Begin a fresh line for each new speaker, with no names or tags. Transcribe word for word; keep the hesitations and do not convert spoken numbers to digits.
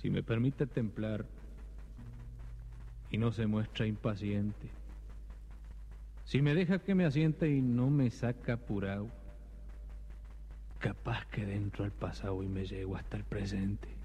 Si me permite templar y no se muestra impaciente, si me deja que me asiente y no me saca apurado, capaz que dentro al pasado y me llego hasta el presente.